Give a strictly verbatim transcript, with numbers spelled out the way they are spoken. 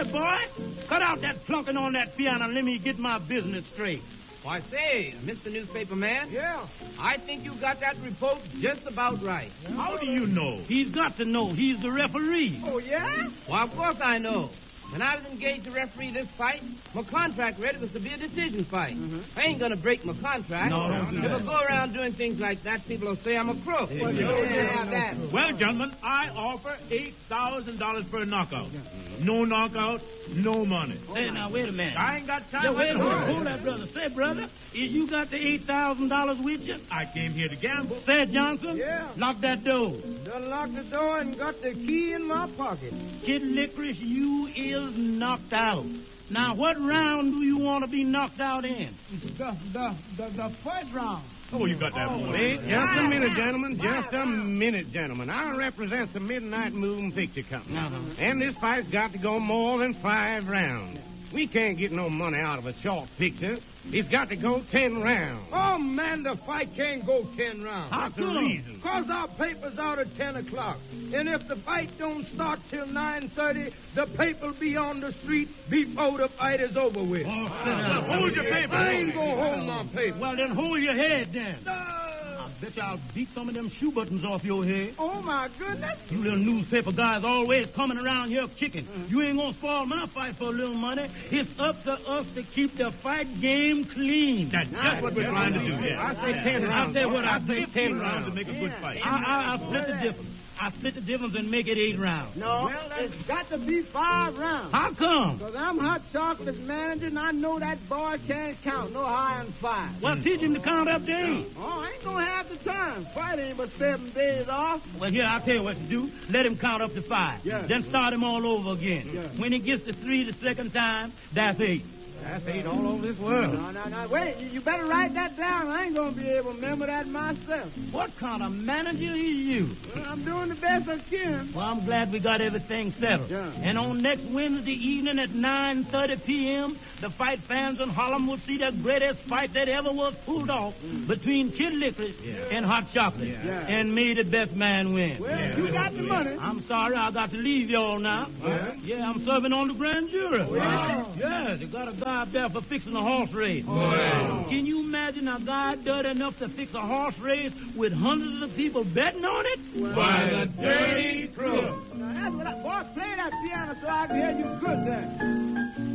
boy, cut out that plunking on that piano and let me get my business straight. Why, say, Mister Newspaper Man. Yeah. I think you got that report just about right. How do you know? He's got to know. He's the referee. Oh, yeah? Well, of course I know. When I was engaged to referee this fight, my contract read it was to be a decision fight. Mm-hmm. I ain't gonna break my contract. No, no, no. If I go around doing things like that, people will say I'm a crook. Well, you don't have that. Well, gentlemen, I offer eight thousand dollars for a knockout. No knockout, no money. Hey, now, wait a minute. I ain't got time. Yeah, wait, to hold, worry. hold that, brother. Say, brother, is you got the eight thousand dollars with you? I came here to gamble. Say, Johnson. Yeah. Lock that door. Done locked the door and got the key in my pocket. Kid Licorice, you is knocked out. Now, what round do you want to be knocked out in? The, the, the, the first round. Oh, you got that Oh, boy. Wait, just a minute, gentlemen. Just a minute, gentlemen. I represent the Midnight Moving Picture Company. Uh-huh. And this fight's got to go more than five rounds. We can't get no money out of a short picture. It's got to go ten rounds. Oh, man, the fight can't go ten rounds. That's the reason. Because our paper's out at ten o'clock. And if the fight don't start till nine thirty, the paper'll be on the street before the fight is over with. Oh, hold your paper. I ain't gonna hold my paper. Well, then hold your head, then. Uh, I bet you I'll beat some of them shoe buttons off your head. oh, my goodness. You little newspaper guys always coming around here kicking. You ain't gonna spoil my fight for a little money. It's up to us to keep the fight game clean. That's just what we're trying to do, yeah. I say ten I rounds. say what I I say say. ten rounds rounds. to make a good fight. I, I, I split the difference. I split the difference and make it eight rounds. No, it's got to be five rounds. How come? Because I'm Hot Chocolate's manager, and I know that boy can't count no higher than five. Well, teach him to count up then. Oh, I ain't gonna have the time. Fight ain't but seven days off. Well, here, I'll tell you what to do. Let him count up to five. Yeah. Then start him all over again. Yeah. When he gets to three the second time, that's eight. That's eight all over this world. No, no, no. Wait, you, you better write that down. I ain't gonna be able to remember that myself. What kind of manager is you? Well, I'm doing the best I can. Well, I'm glad we got everything settled. Yeah. And on next Wednesday evening at nine thirty p.m., the fight fans in Harlem will see the greatest fight that ever was pulled off Mm. between Kid Licorice and Hot Chocolate. Yeah. And may the best man win. Well, you got the money. I'm sorry, I got to leave y'all now. Yeah? Yeah, I'm serving on the grand jury. yeah? Yes, you got a guy up there for fixing a horse race. Can you imagine a guy dirty enough to fix a horse race with hundreds of people betting on it? Why, the dirty crook. Now, that's what I... Boy, play that piano so I can hear you good there.